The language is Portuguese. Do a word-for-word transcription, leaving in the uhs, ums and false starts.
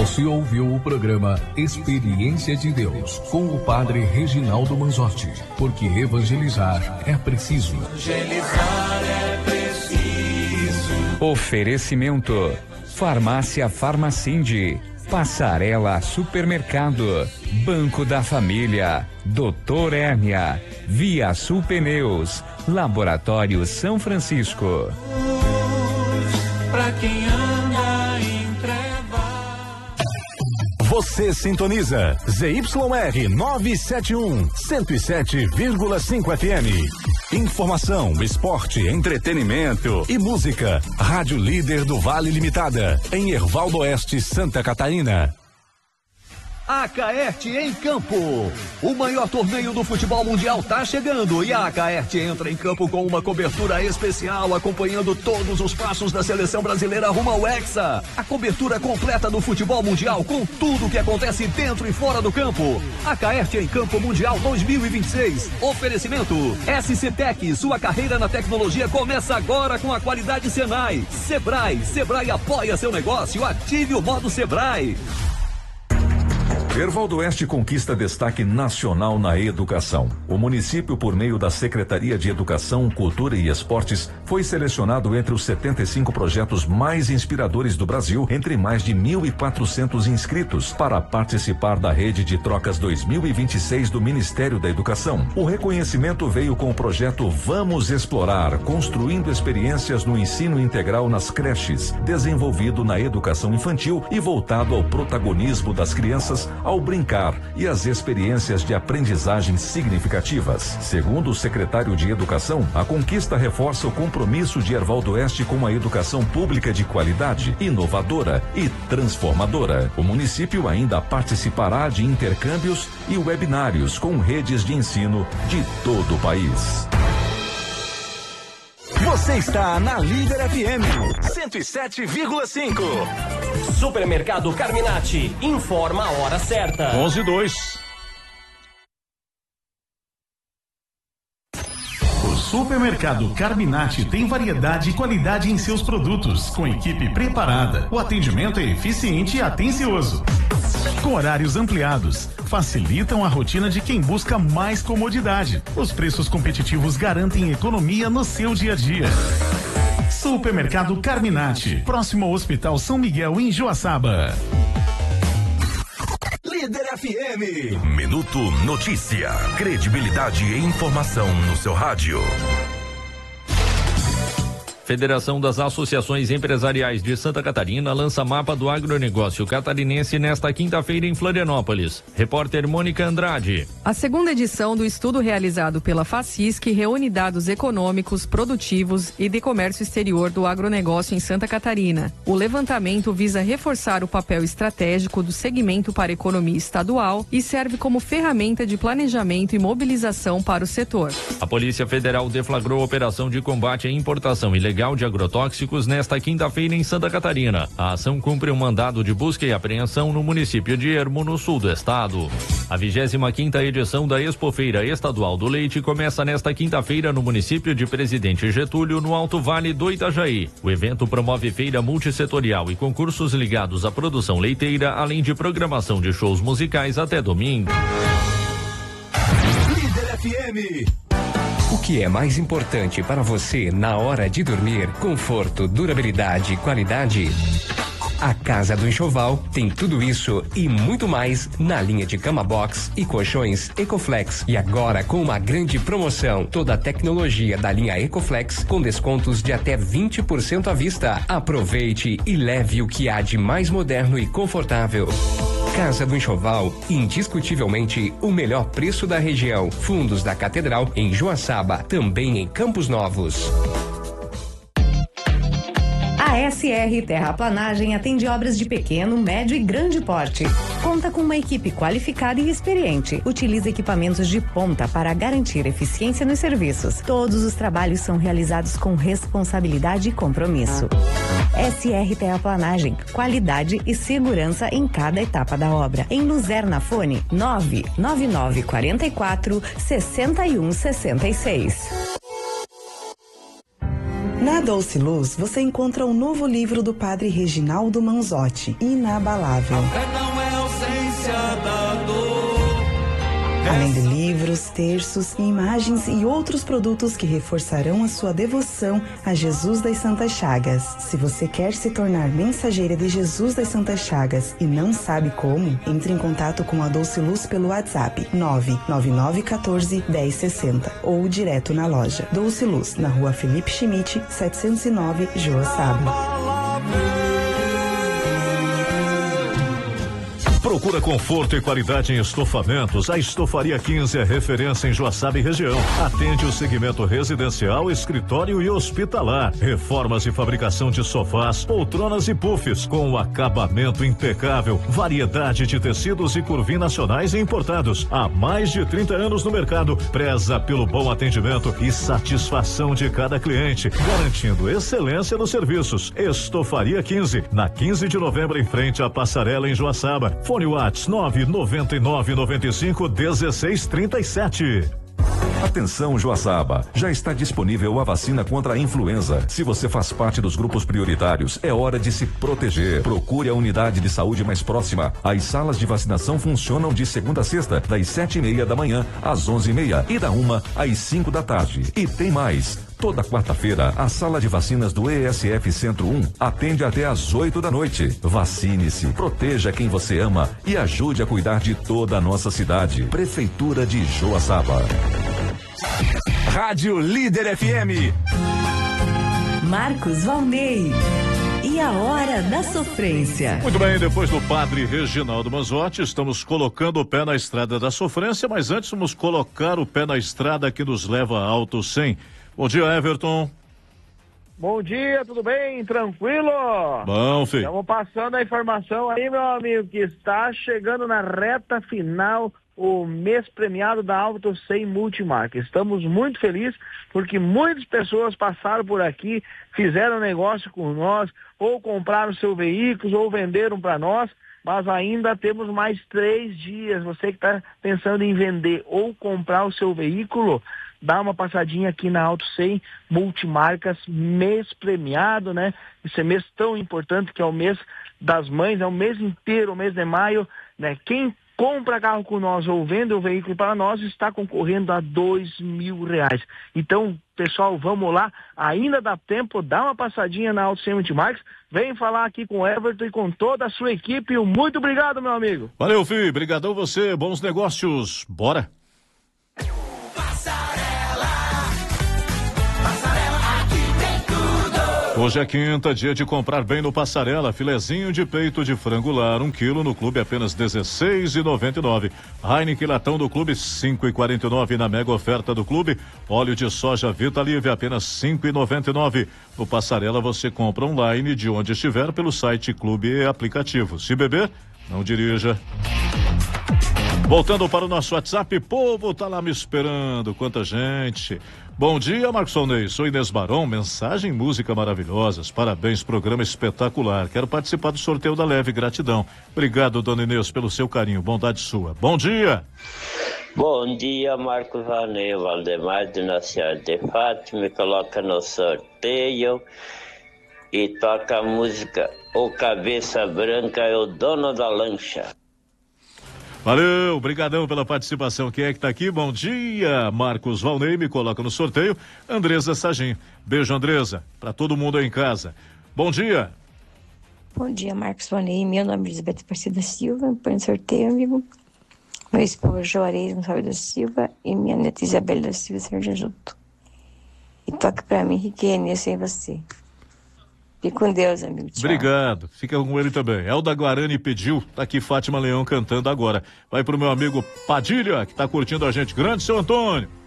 Você ouviu o programa Experiência de Deus com o padre Reginaldo Manzotti, porque evangelizar é preciso. Evangelizar é preciso. Oferecimento: Farmácia Farmacinde, Passarela Supermercado, Banco da Família, Doutor Hérnia, Via Sul Pneus, Laboratório São Francisco. Pra quem anda em trevas. Você sintoniza Z Y R novecentos e setenta e um, cento e sete vírgula cinco F M. Informação, esporte, entretenimento e música. Rádio Líder do Vale Limitada, em Hervaldo Oeste, Santa Catarina. Acaerte em Campo. O maior torneio do futebol mundial tá chegando e a Acaerte entra em campo com uma cobertura especial, acompanhando todos os passos da seleção brasileira rumo ao Hexa. A cobertura completa do futebol mundial com tudo que acontece dentro e fora do campo. Acaerte em Campo Mundial dois mil e vinte e seis. Oferecimento S C Tech, sua carreira na tecnologia começa agora com a qualidade Senai. Sebrae, Sebrae apoia seu negócio, ative o modo Sebrae. Hervaldo Oeste conquista destaque nacional na educação. O município, por meio da Secretaria de Educação, Cultura e Esportes, foi selecionado entre os setenta e cinco projetos mais inspiradores do Brasil, entre mais de mil e quatrocentos inscritos, para participar da Rede de Trocas dois mil e vinte e seis do Ministério da Educação. O reconhecimento veio com o projeto Vamos Explorar, construindo experiências no ensino integral nas creches, desenvolvido na educação infantil e voltado ao protagonismo das crianças ao brincar e as experiências de aprendizagem significativas. Segundo o secretário de Educação, a conquista reforça o compromisso de Hervaldo Oeste com a educação pública de qualidade, inovadora e transformadora. O município ainda participará de intercâmbios e webinários com redes de ensino de todo o país. Você está na Líder F M cento e sete vírgula cinco. Supermercado Carminati informa a hora certa. onze e dois. O Supermercado Carminati tem variedade e qualidade em seus produtos, com equipe preparada. O atendimento é eficiente e atencioso, com horários ampliados, facilitam a rotina de quem busca mais comodidade. Os preços competitivos garantem economia no seu dia a dia. Supermercado Carminati, próximo ao Hospital São Miguel, em Joaçaba. Líder F M. Minuto Notícia. Credibilidade e informação no seu rádio. Federação das Associações Empresariais de Santa Catarina lança mapa do agronegócio catarinense nesta quinta-feira em Florianópolis. Repórter Mônica Andrade. A segunda edição do estudo realizado pela FACISC reúne dados econômicos, produtivos e de comércio exterior do agronegócio em Santa Catarina. O levantamento visa reforçar o papel estratégico do segmento para a economia estadual e serve como ferramenta de planejamento e mobilização para o setor. A Polícia Federal deflagrou operação de combate à importação ilegal de agrotóxicos nesta quinta-feira em Santa Catarina. A ação cumpre um mandado de busca e apreensão no município de Ermo, no sul do estado. A vigésima quinta edição da Expofeira Estadual do Leite começa nesta quinta-feira no município de Presidente Getúlio, no Alto Vale do Itajaí. O evento promove feira multissetorial e concursos ligados à produção leiteira, além de programação de shows musicais até domingo. Líder F M. O que é mais importante para você na hora de dormir? Conforto, durabilidade e qualidade? A Casa do Enxoval tem tudo isso e muito mais na linha de cama box e colchões Ecoflex. E agora com uma grande promoção, toda a tecnologia da linha Ecoflex com descontos de até vinte por cento à vista. Aproveite e leve o que há de mais moderno e confortável. Casa do Enxoval, indiscutivelmente o melhor preço da região. Fundos da Catedral em Joaçaba, também em Campos Novos. A S R Terraplanagem atende obras de pequeno, médio e grande porte. Conta com uma equipe qualificada e experiente. Utiliza equipamentos de ponta para garantir eficiência nos serviços. Todos os trabalhos são realizados com responsabilidade e compromisso. S R Terraplanagem, qualidade e segurança em cada etapa da obra. Em Luzerna, fone nove nove nove quatro quatro, seis um seis seis. Na Doce Luz, você encontra o novo livro do padre Reginaldo Manzotti, Inabalável. Não é ausência da dor. Além de livros, terços, imagens e outros produtos que reforçarão a sua devoção a Jesus das Santas Chagas. Se você quer se tornar mensageira de Jesus das Santas Chagas e não sabe como, entre em contato com a Doce Luz pelo WhatsApp nove nove nove um quatro um zero seis zero ou direto na loja. Doce Luz, na rua Felipe Schmidt, setecentos e nove, Joaçaba. Procura conforto e qualidade em estofamentos. A Estofaria quinze é referência em Joaçaba e região. Atende o segmento residencial, escritório e hospitalar. Reformas e fabricação de sofás, poltronas e puffs com um acabamento impecável. Variedade de tecidos e curvim nacionais e importados. Há mais de trinta anos no mercado. Preza pelo bom atendimento e satisfação de cada cliente, garantindo excelência nos serviços. Estofaria quinze, na quinze de novembro, em frente à Passarela, em Joaçaba. Fone Whats nove nove nove nove cinco um seis três sete. Atenção, Joaçaba, já está disponível a vacina contra a influenza. Se você faz parte dos grupos prioritários, é hora de se proteger. Procure a unidade de saúde mais próxima. As salas de vacinação funcionam de segunda a sexta, das sete e meia da manhã às onze e meia e da uma às cinco da tarde. E tem mais. Toda quarta-feira, a sala de vacinas do E S F Centro um atende até às oito da noite. Vacine-se, proteja quem você ama e ajude a cuidar de toda a nossa cidade. Prefeitura de Joaçaba. Rádio Líder F M. Marcos Valnei. E a hora da sofrência. Muito bem, depois do padre Reginaldo Manzotti, estamos colocando o pé na estrada da sofrência, mas antes vamos colocar o pé na estrada que nos leva a Alto cem. Bom dia, Everton. Bom dia, tudo bem? Tranquilo? Bom, filho. Estamos passando a informação aí, meu amigo, que está chegando na reta final o mês premiado da Auto cem Multimarca. Estamos muito felizes porque muitas pessoas passaram por aqui, fizeram negócio com nós, ou compraram seu veículo, ou venderam para nós, mas ainda temos mais três dias. Você que está pensando em vender ou comprar o seu veículo, dá uma passadinha aqui na Auto cem Multimarcas, mês premiado, né? Esse mês tão importante que é o mês das mães, é o mês inteiro, o mês de maio, né? Quem compra carro com nós ou vende o veículo para nós está concorrendo a dois mil reais. Então, pessoal, vamos lá, ainda dá tempo, dá uma passadinha na Auto cem Multimarcas, vem falar aqui com o Everton e com toda a sua equipe. Muito obrigado, meu amigo. Valeu, filho, brigadão você, bons negócios, bora. Hoje é quinta, dia de comprar bem no Passarela. Filezinho de peito de frango lar, um quilo no clube apenas dezesseis reais e noventa e nove centavos. Heineken latão do clube cinco reais e quarenta e nove centavos. Na mega oferta do clube, óleo de soja Vitalive apenas cinco reais e noventa e nove centavos. No Passarela você compra online de onde estiver pelo site Clube e aplicativo. Se beber, não dirija. Voltando para o nosso WhatsApp, povo tá lá me esperando, quanta gente. Bom dia, Marcos Valnei, sou Inês Barão, mensagem e música maravilhosas, parabéns, programa espetacular, quero participar do sorteio da Leve, gratidão. Obrigado, dona Inês, pelo seu carinho, bondade sua. Bom dia. Bom dia, Marcos Valnei, Valdemar de Nossa Senhora de Fátima, me coloca no sorteio e toca a música O Cabeça Branca é o dono da lancha. Valeu, brigadão pela participação. Quem é que tá aqui? Bom dia, Marcos Valnei, me coloca no sorteio. Andresa Sagim. Beijo, Andresa, para todo mundo aí em casa. Bom dia. Bom dia, Marcos Valnei. Meu nome é Elizabeth Aparecida Silva. Põe no sorteio, amigo. Meu esposo Juarez Gonçalves da Silva e minha neta Isabel da Silva Sérgio junto. E toca pra mim, Riquene, eu sem você. Fique com Deus, amigo. Tchau. Obrigado. Fica com ele também. Elda Guarani pediu, tá aqui Fátima Leão cantando agora. Vai pro meu amigo Padilha, que tá curtindo a gente. Grande seu Antônio.